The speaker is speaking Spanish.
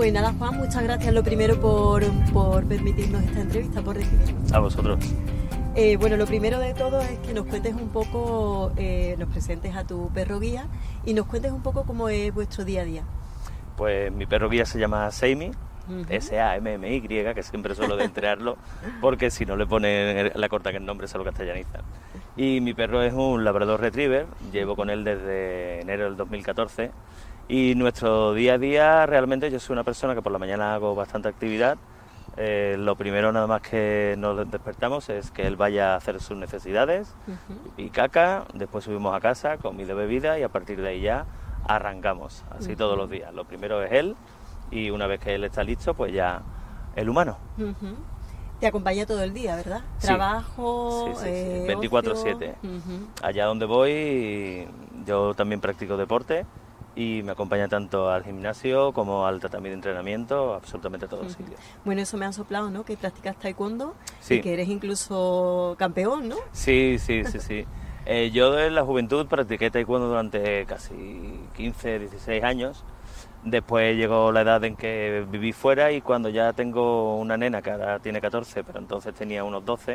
Pues nada, Juan, muchas gracias lo primero por permitirnos esta entrevista, por recibirnos. A vosotros. Bueno, lo primero de todo es que nos cuentes un poco, nos presentes a tu perro guía y nos cuentes un poco cómo es vuestro día a día. Pues mi perro guía se llama Sammy, S-A-M-M-Y, que siempre suelo deletrearlo, porque si no le ponen la corta que el nombre se lo castellaniza. Y mi perro es un Labrador Retriever, llevo con él desde enero del 2014. Y nuestro día a día, realmente yo soy una persona que por la mañana hago bastante actividad. Lo primero nada más que nos despertamos es que él vaya a hacer sus necesidades, y caca, después subimos a casa, comida, bebida y a partir de ahí ya arrancamos, así todos los días. Lo primero es él y una vez que él está listo, pues ya el humano. Te acompaña todo el día, ¿verdad? Sí. Trabajo, sí. 24/7. Allá donde voy yo también practico deporte y me acompaña tanto al gimnasio como al tatami de entrenamiento, absolutamente a todos los sitios. Bueno, eso me han soplado, ¿no? Que practicas taekwondo Sí. y que eres incluso campeón, ¿no? Sí. Yo en la juventud practiqué taekwondo durante casi 15, 16 años. Después llegó la edad en que viví fuera y cuando ya tengo una nena que ahora tiene 14, pero entonces tenía unos 12,